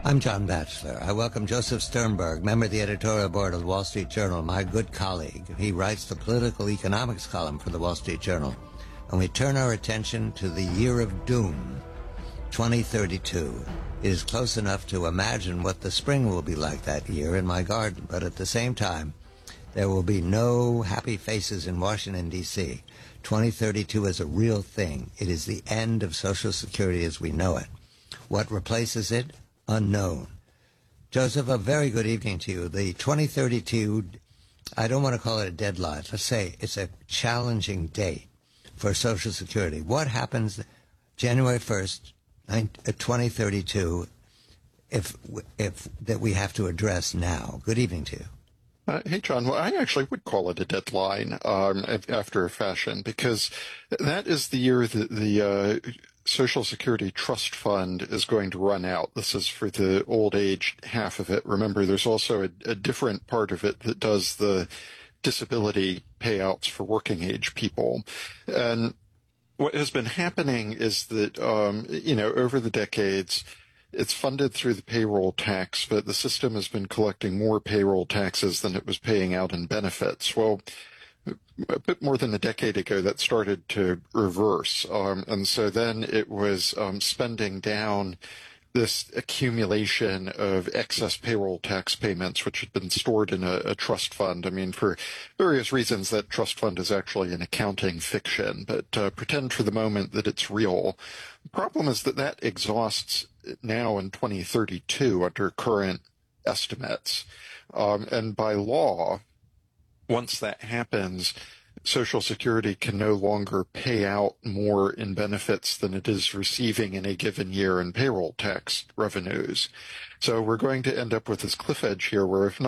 I'm John Batchelor. I welcome Joseph Sternberg, member of the editorial board of the Wall Street Journal, my good colleague. He writes the political economics column for the Wall Street Journal. And we turn our attention to the year of doom, 2032. It is close enough to imagine what the spring will be like that year in my garden, but at the same time, there will be no happy faces in Washington, D.C. 2032 is a real thing. It is the end of Social Security as we know it. What replaces it? Unknown. Joseph, a very good evening to you. The 2032, I don't want to call it a deadline. Let's say it's a challenging date for Social Security. What happens January 1st, 2032, if that we have to address now? Good evening to you. Hey, John. Well, I actually would call it a deadline after a fashion, because that is the year that the Social Security Trust Fund is going to run out. This is for the old age half of it. Remember, there's also a different part of it that does the disability payouts for working age people. And what has been happening is that, over the decades, it's funded through the payroll tax, but the system has been collecting more payroll taxes than it was paying out in benefits. Well, a bit more than a decade ago, that started to reverse. And so then it was spending down this accumulation of excess payroll tax payments, which had been stored in a trust fund. I mean, for various reasons, that trust fund is actually an accounting fiction, but pretend for the moment that it's real. The problem is that exhausts now in 2032 under current estimates. And by law, once that happens, Social Security can no longer pay out more in benefits than it is receiving in a given year in payroll tax revenues. So we're going to end up with this cliff edge here where if